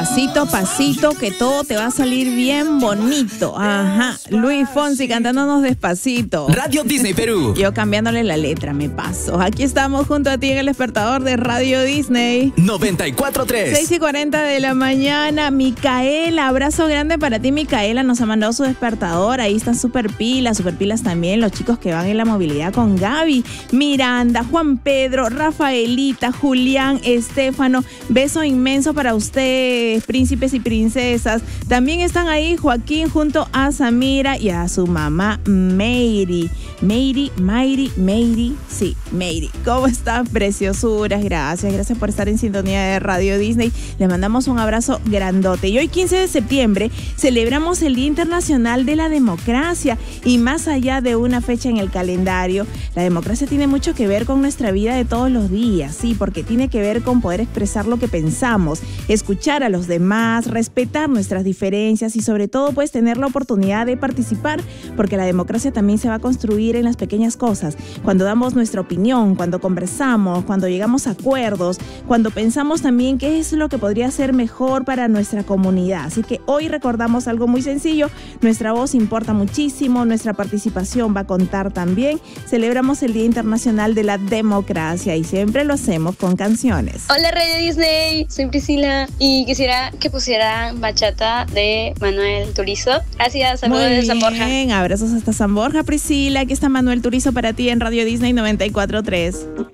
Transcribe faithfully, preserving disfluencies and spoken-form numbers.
pasito a pasito, que todo te va a salir bien bonito. Ajá, Luis Fonsi cantándonos Despacito. Radio Disney Perú. Yo cambiándole la letra, me paso. Aquí estamos junto a ti en el despertador de Radio Disney. noventa y cuatro punto tres. seis y cuarenta de la mañana. Micaela, abrazo grande para ti, Micaela. Nos ha mandado su despertador. Ahí están super pilas, super pilas también los chicos que van en la movilidad con Gaby, Miranda, Juan Pedro, Rafaelita, Julián, Estefano. Beso inmenso para ustedes, príncipes y princesas. También están ahí Joaquín junto a Samira y a su mamá Meiri. Meiri, Mayri, Meiri, sí, Meiri. ¿Cómo están, preciosuras? Gracias, gracias por estar en sintonía de Radio Disney. Les mandamos un abrazo grandote. Y hoy, quince de septiembre, celebramos el Día Internacional de la Democracia. Y más allá de una fecha en el calendario, la democracia tiene mucho que ver con nuestra vida de todos los días, sí, porque tiene que ver con poder expresar lo que pensamos, escuchar a los demás, respetar nuestras diferencias y sobre todo pues tener la oportunidad de participar, porque la democracia también se va a construir en las pequeñas cosas, cuando damos nuestra opinión, cuando conversamos, cuando llegamos a acuerdos, cuando pensamos también qué es lo que podría ser mejor para nuestra comunidad. Así que hoy recordamos algo muy sencillo, nuestra voz importa muchísimo, nuestra participación va a contar también. Celebramos el Día Internacional de la Democracia y siempre lo hacemos con canciones. Hola Radio Disney, soy Priscila y quisiera que pusieran bachata de Manuel Turizo. Gracias, saludos de San Borja. Muy bien, abrazos hasta San Borja, Priscila. Aquí está Manuel Turizo para ti en Radio Disney noventa y cuatro punto tres.